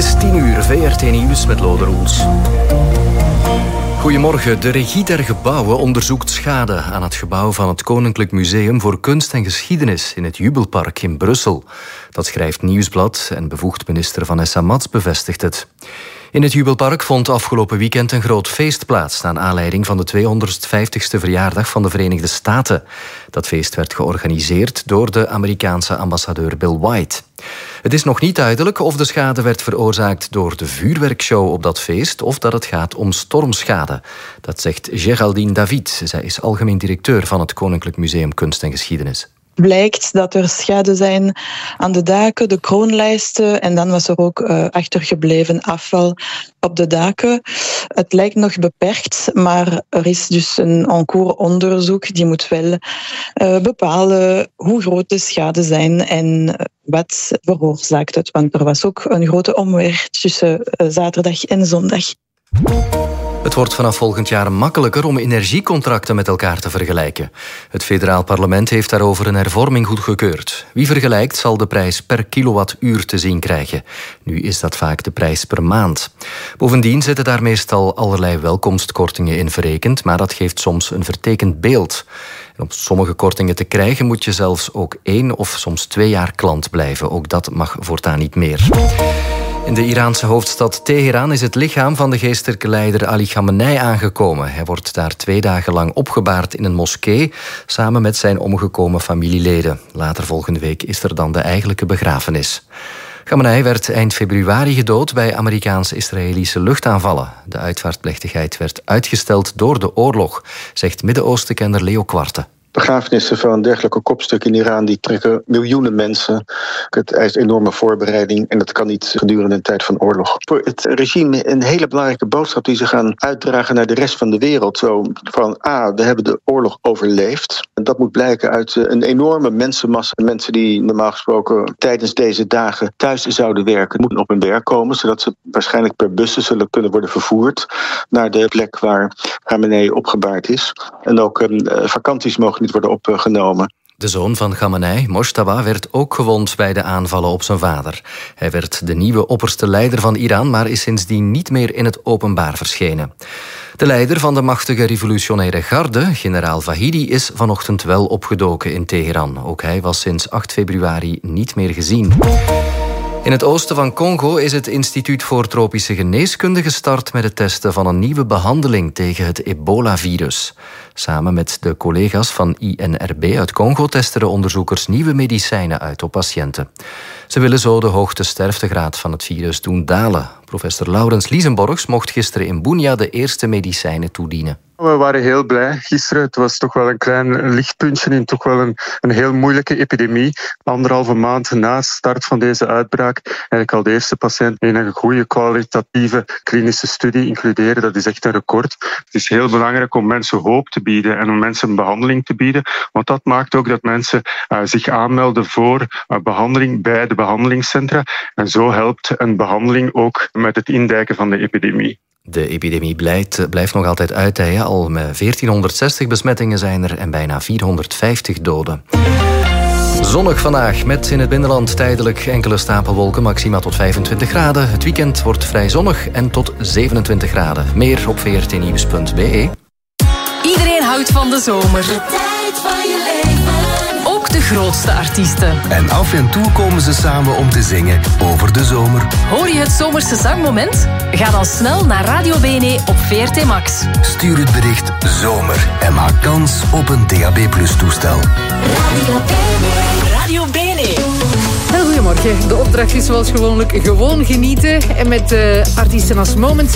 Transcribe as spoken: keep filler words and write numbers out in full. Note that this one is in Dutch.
is tien uur, V R T Nieuws met Lode Roels. Goedemorgen. De Regie der Gebouwen onderzoekt schade aan het gebouw van het Koninklijk Museum voor Kunst en Geschiedenis in het Jubelpark in Brussel. Dat schrijft Nieuwsblad en bevoegd minister Vanessa Mats bevestigt het. In het Jubelpark vond afgelopen weekend een groot feest plaats naar aanleiding van de tweehonderdvijftigste verjaardag van de Verenigde Staten. Dat feest werd georganiseerd door de Amerikaanse ambassadeur Bill White. Het is nog niet duidelijk of de schade werd veroorzaakt door de vuurwerkshow op dat feest of dat het gaat om stormschade. Dat zegt Geraldine David. Zij is algemeen directeur van het Koninklijk Museum Kunst en Geschiedenis. Blijkt dat er schade zijn aan de daken, de kroonlijsten en dan was er ook uh, achtergebleven afval op de daken. Het lijkt nog beperkt, maar er is dus een en cours onderzoek die moet wel uh, bepalen hoe groot de schade zijn en wat veroorzaakt het. Want er was ook een grote omweer tussen uh, zaterdag en zondag. Het wordt vanaf volgend jaar makkelijker om energiecontracten met elkaar te vergelijken. Het federaal parlement heeft daarover een hervorming goedgekeurd. Wie vergelijkt zal de prijs per kilowattuur te zien krijgen. Nu is dat vaak de prijs per maand. Bovendien zitten daar meestal allerlei welkomstkortingen in verrekend, maar dat geeft soms een vertekend beeld. En om sommige kortingen te krijgen moet je zelfs ook één of soms twee jaar klant blijven. Ook dat mag voortaan niet meer. In de Iraanse hoofdstad Teheran is het lichaam van de geestelijke leider Ali Khamenei aangekomen. Hij wordt daar twee dagen lang opgebaard in een moskee, samen met zijn omgekomen familieleden. Later volgende week is er dan de eigenlijke begrafenis. Khamenei werd eind februari gedood bij Amerikaans-Israëlische luchtaanvallen. De uitvaartplechtigheid werd uitgesteld door de oorlog, zegt Midden-Oostenkenner Leo Quarte. Begrafenissen van dergelijke kopstukken in Iran die trekken miljoenen mensen. Het eist enorme voorbereiding en dat kan niet gedurende een tijd van oorlog. Voor het regime een hele belangrijke boodschap die ze gaan uitdragen naar de rest van de wereld. Zo van, ah, we hebben de oorlog overleefd. En dat moet blijken uit een enorme mensenmassa. Mensen die normaal gesproken tijdens deze dagen thuis zouden werken, moeten op hun werk komen, zodat ze waarschijnlijk per bussen zullen kunnen worden vervoerd naar de plek waar Khamenei opgebaard is. En ook um, vakanties mogen niet worden opgenomen. De zoon van Khamenei, Mojtaba, werd ook gewond bij de aanvallen op zijn vader. Hij werd de nieuwe opperste leider van Iran, maar is sindsdien niet meer in het openbaar verschenen. De leider van de machtige revolutionaire garde, generaal Vahidi, is vanochtend wel opgedoken in Teheran. Ook hij was sinds acht februari niet meer gezien. In het oosten van Congo is het Instituut voor Tropische Geneeskunde gestart met het testen van een nieuwe behandeling tegen het ebola-virus. Samen met de collega's van I N R B uit Congo testen de onderzoekers nieuwe medicijnen uit op patiënten. Ze willen zo de hoogte sterftegraad van het virus doen dalen. Professor Laurens Liesenborgs mocht gisteren in Bunia de eerste medicijnen toedienen. We waren heel blij gisteren. Het was toch wel een klein lichtpuntje in toch wel een, een heel moeilijke epidemie. Anderhalve maand na start van deze uitbraak eigenlijk al de eerste patiënt in een goede kwalitatieve klinische studie includeren. Dat is echt een record. Het is heel belangrijk om mensen hoop te bieden en om mensen een behandeling te bieden. Want dat maakt ook dat mensen uh, zich aanmelden voor uh, behandeling bij de behandelingscentra. En zo helpt een behandeling ook met het indijken van de epidemie. De epidemie blijft, blijft nog altijd uitdijen. Al veertienhonderdzestig besmettingen zijn er en bijna vierhonderdvijftig doden. Zonnig vandaag, met in het binnenland tijdelijk enkele stapelwolken, maxima tot vijfentwintig graden. Het weekend wordt vrij zonnig en tot zevenentwintig graden. Meer op v r t nieuws punt b e. Iedereen houdt van de zomer. De tijd van je leven. Ook de grootste artiesten. En af en toe komen ze samen om te zingen over de zomer. Hoor je het zomerse zangmoment? Ga dan snel naar Radio Bene op V R T Max. Stuur het bericht zomer en maak kans op een D A B plus toestel. Radio Bene. Radio Bene. Goedemorgen. De opdracht is zoals gewoonlijk gewoon genieten. En met uh, artiesten als Moment